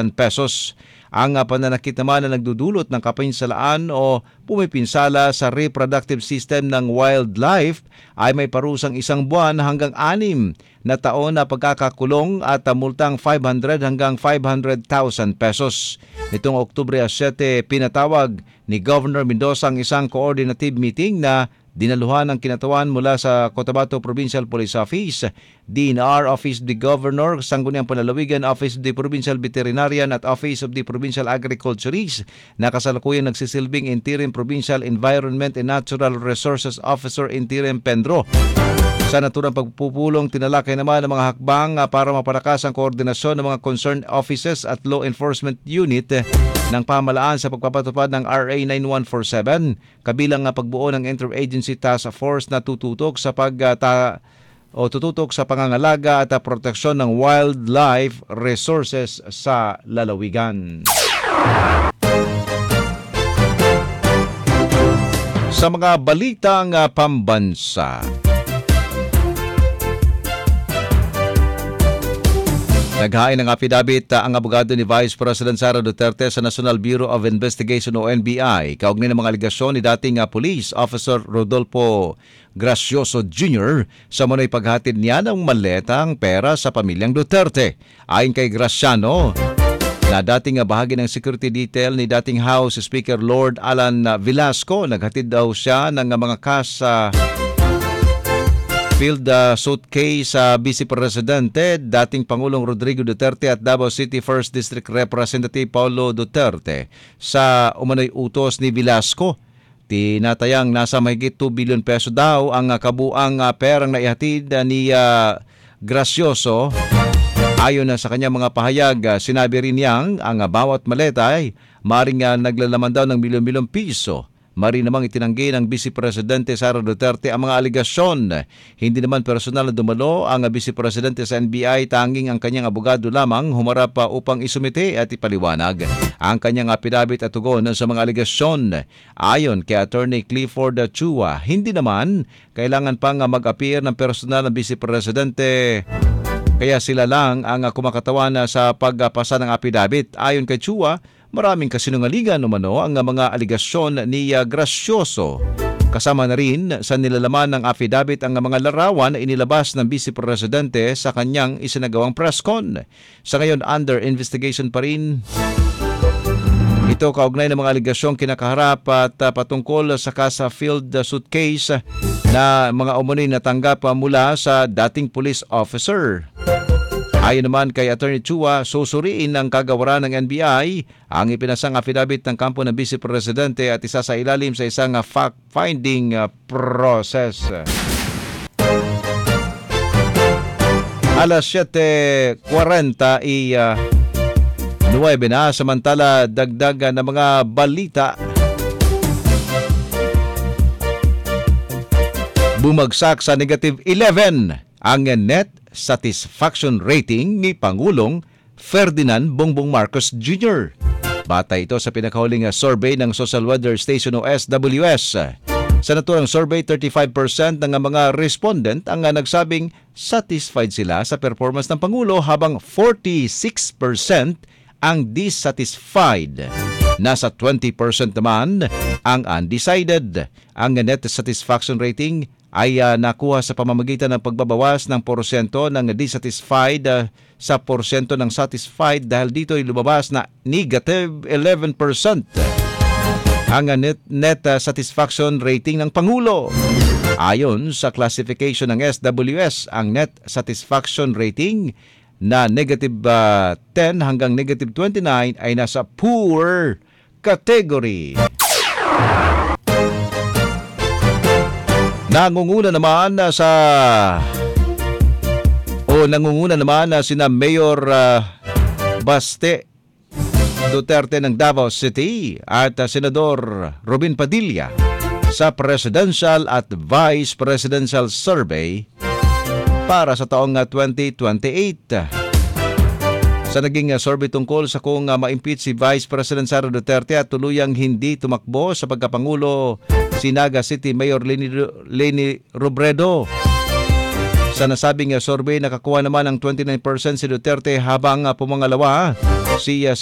pesos. Ang pananakit naman na nagdudulot ng kapinsalaan o pumipinsala sa reproductive system ng wildlife ay may parusang 1 buwan hanggang 6 na taon na pagkakakulong at multang 500 hanggang 500,000 pesos. Nitong Oktubre 7, pinatawag ni Governor Mendoza ang isang coordinative meeting na dinaluhan ng kinatawan mula sa Cotabato Provincial Police Office, DNR Office of the Governor, Sangguniang Panlalawigan, Office of the Provincial Veterinarian at Office of the Provincial Agriculturist na kasalukuyang nagsisilbing Interim Provincial Environment and Natural Resources Officer Interim Pendro. Sa naturang pagpupulong, tinalakay naman ang mga hakbang para mapalakas ang koordinasyon ng mga concerned offices at law enforcement unit ng pamahalaan sa pagpapatupad ng RA 9147, kabilang ang pagbuo ng Interagency Task Force na tututok sa pangangalaga at proteksyon ng wildlife resources sa lalawigan. Sa mga balitang pambansa, naghain ng affidavit ang abogado ni Vice President Sara Duterte sa National Bureau of Investigation o NBI kaugnay ng mga aligasyon ni dating Police Officer Rodolfo Gracioso Jr. sa manoy paghatid niya ng maletang pera sa pamilyang Duterte. Ayon kay Graciano, na dating bahagi ng security detail ni dating House Speaker Lord Alan Velasco, naghatid daw siya ng mga field suitcase sa Vice Presidente, dating Pangulong Rodrigo Duterte at Davao City 1st District Representative Paulo Duterte sa umano'y utos ni Velasco. Tinatayang nasa mahigit 2 billion peso daw ang kabuang perang naihatid ni Gracioso. Ayon na sa kanyang mga pahayag, sinabi rin niyang ang bawat maleta ay maring naglalaman daw ng milyon-milyong piso. Mari namang itinanggi ng Vice Presidente Sara Duterte ang mga aligasyon. Hindi naman personal na dumalo ang Vice Presidente sa NBI, tanging ang kanyang abogado lamang humarap upang isumite at ipaliwanag ang kanyang affidavit at tugon sa mga aligasyon. Ayon kay Attorney Clifford Chua, hindi naman kailangan pang mag-appear ng personal ng Vice Presidente, kaya sila lang ang kumakatawan sa pagpasa ng affidavit. Ayon kay Chua, maraming kasinungalingan umano ang mga aligasyon ni Gracioso. Kasama na rin sa nilalaman ng affidavit ang mga larawan na inilabas ng Vice Presidente sa kanyang isinagawang press con. Sa ngayon, under investigation pa rin ito kaugnay ng mga aligasyong kinakaharap at patungkol sa Casa Field suitcase na mga umunin natanggap mula sa dating police officer. Ayon naman kay Attorney Chua, susuriin ng kagawaran ng NBI ang ipinasang affidavit ng kampo ng Vice Presidente at isa sa ilalim sa isang fact-finding process. Alas 7:49 na, samantala dagdagan ng mga balita. Bumagsak sa negative 11 ang net satisfaction rating ni Pangulong Ferdinand Bongbong Marcos Jr. Batay ito sa pinakahuling survey ng Social Weather Station o SWS. Sa naturang survey, 35% ng mga respondent ang nagsabing satisfied sila sa performance ng Pangulo, habang 46% ang dissatisfied. Nasa 20% naman ang undecided. Ang net satisfaction rating ay nakuha sa pamamagitan ng pagbabawas ng porsyento ng dissatisfied sa porsyento ng satisfied, dahil dito ay lumabas na negative 11% ang net satisfaction rating ng Pangulo. Ayon sa classification ng SWS, ang net satisfaction rating na negative 10 hanggang negative 29 ay nasa poor category. Nangunguna naman sina Mayor Baste Duterte ng Davao City at Senador Robin Padilla sa Presidential at Vice Presidential Survey para sa taong 2028. Sa naging survey tungkol sa kung ma-impeach si Vice President Sara Duterte at tuluyang hindi tumakbo sa pagkapangulo si Naga City Mayor Leni Robredo. Sa nasabing survey, nakakuha naman ng 29% si Duterte, habang pumangalawa si